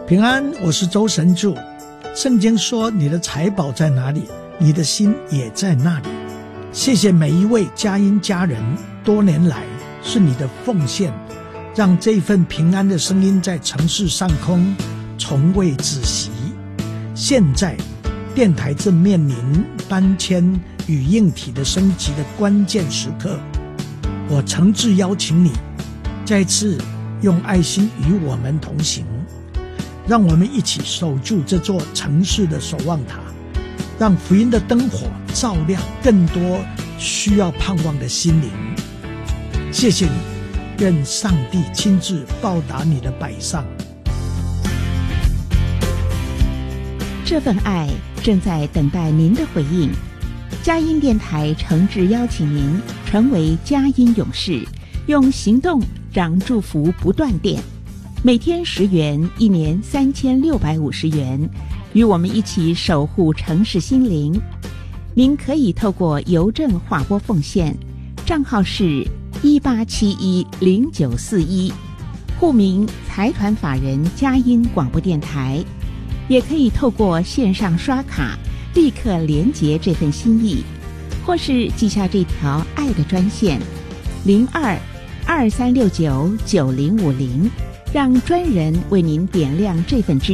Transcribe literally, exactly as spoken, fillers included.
平安，我是周神助。圣经说，你的财宝在哪里，你的心也在那里。谢谢每一位佳音家人，多年来是你的奉献，让这份平安的声音在城市上空从未止息。现在电台正面临搬迁与硬体的升级的关键时刻，我诚挚邀请你再次用爱心与我们同行，让我们一起守住这座城市的守望塔，让福音的灯火照亮更多需要盼望的心灵。谢谢你，愿上帝亲自报答你的摆上。 这份爱正在等待您的回应。佳音电台诚挚邀请您成为佳音勇士，用行动让祝福不断电。每天十元，一年三千六百五十元，与我们一起守护城市心灵。您可以透过邮政划拨奉献，账号是一八七一零九四一，户名财团法人佳音广播电台，也可以透过线上刷卡立刻连结这份心意，或是记下这条爱的专线零二二三六九九零五零，让专人为您点亮这份支